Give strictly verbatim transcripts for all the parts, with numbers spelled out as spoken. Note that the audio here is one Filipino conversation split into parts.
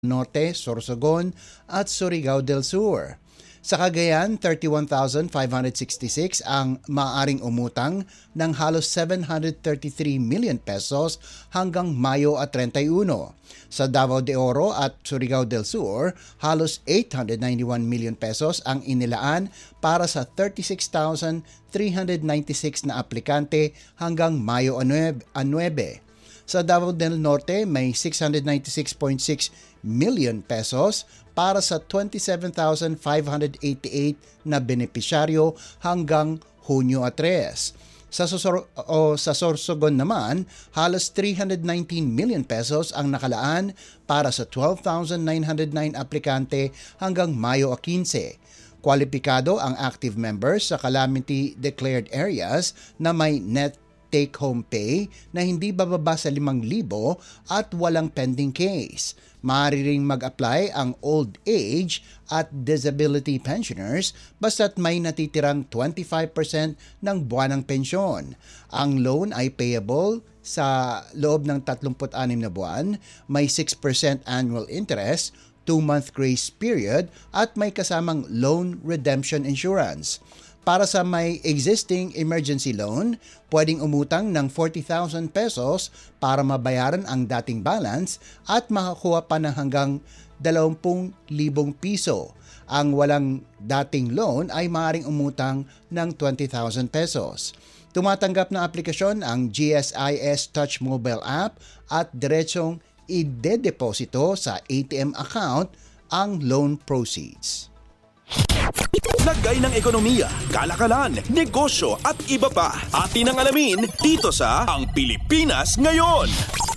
Norte, Sorsogon at Surigao del Sur. Sa Cagayan, thirty-one thousand five hundred sixty-six ang maaaring umutang ng halos seven hundred thirty-three million pesos hanggang Mayo at thirty-one. Sa Davao de Oro at Surigao del Sur, halos eight hundred ninety-one million pesos ang inilaan para sa thirty-six thousand three hundred ninety-six na aplikante hanggang Mayo nine. Sa Davao del Norte, may six hundred ninety-six point six million pesos para sa twenty-seven thousand five hundred eighty-eight na benepisyaryo hanggang Hunyo three. Sa, Susor- o, sa Sorsogon naman, halos three hundred nineteen million pesos ang nakalaan para sa twelve thousand nine hundred nine aplikante hanggang Mayo fifteen. Kwalipikado ang active members sa calamity declared areas na may net take-home pay na hindi bababa sa limang libo at walang pending case. Maaari ring mag-apply ang old age at disability pensioners basta't may natitirang twenty-five percent ng buwanang pensyon. Ang loan ay payable sa loob ng thirty-six na buwan, may six percent annual interest, two-month grace period at may kasamang loan redemption insurance. Para sa may existing emergency loan, pwedeng umutang ng forty thousand pesos para mabayaran ang dating balance at makakuha pa ng hanggang dalawampu libong piso. Ang walang dating loan ay maaaring umutang ng twenty thousand pesos. Tumatanggap ng aplikasyon ang G S I S Touch Mobile App at diretsong ide-deposito sa A T M account ang loan proceeds. Lagay ng ekonomiya, kalakalan, negosyo at iba pa. Atin ang alamin dito sa Ang Pilipinas Ngayon.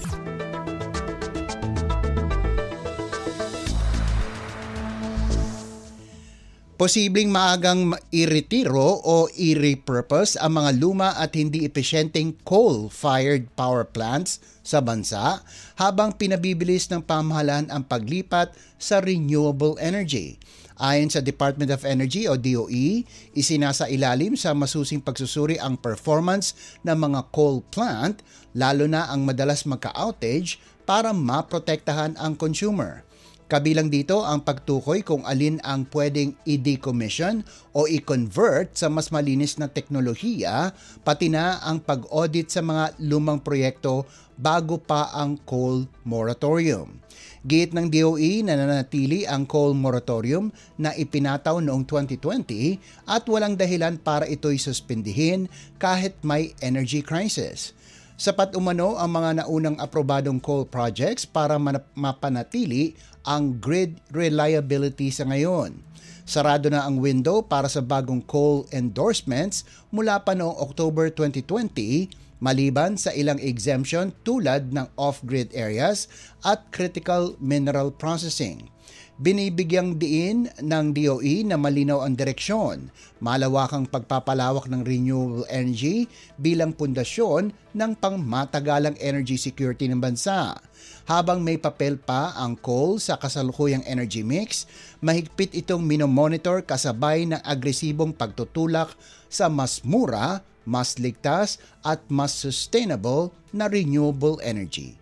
Posibleng maagang i-retiro o i-repurpose ang mga luma at hindi epesyenteng coal-fired power plants sa bansa habang pinabibilis ng pamahalaan ang paglipat sa renewable energy. Ayon sa Department of Energy o D O E, isinasailalim sa masusing pagsusuri ang performance ng mga coal plant, lalo na ang madalas magka-outage para maprotektahan ang consumer. Kabilang dito ang pagtukoy kung alin ang pwedeng i-decommission o i-convert sa mas malinis na teknolohiya, pati na ang pag-audit sa mga lumang proyekto bago pa ang coal moratorium. Giit ng D O E na nananatili ang coal moratorium na ipinataw noong twenty twenty at walang dahilan para ito'y suspindihin kahit may energy crisis. Sapat umano ang mga naunang aprobadong coal projects para mapanatili ang grid reliability sa ngayon. Sarado na ang window para sa bagong coal endorsements mula pa noong October twenty twenty, maliban sa ilang exemption tulad ng off-grid areas at critical mineral processing. Binibigyang diin ng D O E na malinaw ang direksyon, malawakang pagpapalawak ng renewable energy bilang pundasyon ng pangmatagalang energy security ng bansa. Habang may papel pa ang coal sa kasalukuyang energy mix, mahigpit itong minomonitor kasabay ng agresibong pagtutulak sa mas mura, mas ligtas at mas sustainable na renewable energy.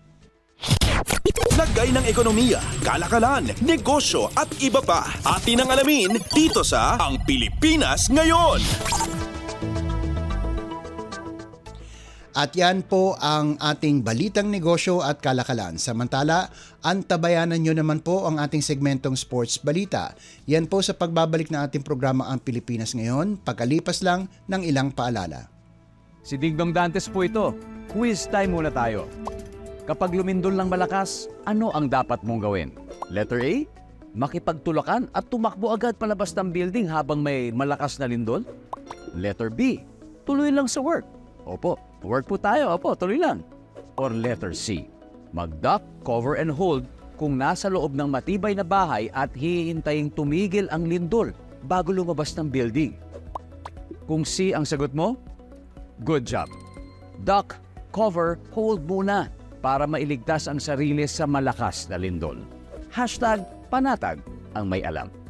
Lagay ng ekonomiya, kalakalan, negosyo at iba pa. Atin ang alamin dito sa Ang Pilipinas Ngayon. At yan po ang ating balitang negosyo at kalakalan. Samantala, antabayanan nyo naman po ang ating segmentong Sports Balita. Yan po sa pagbabalik ng ating programa Ang Pilipinas Ngayon, pagkalipas lang ng ilang paalala. Si Dingdong Dantes po ito. Quiz time muna tayo. Kapag lumindol ng malakas, ano ang dapat mong gawin? Letter A, makipagtulakan at tumakbo agad palabas ng building habang may malakas na lindol? Letter B, tuloy lang sa work. Opo, work po tayo. Opo, tuloy lang. Or letter C, mag-duck, cover and hold kung nasa loob ng matibay na bahay at hihintaying tumigil ang lindol bago lumabas ng building. Kung C ang sagot mo, good job. Duck, cover, hold muna para mailigtas ang sarili sa malakas na lindol. Hashtag panatag ang may alam.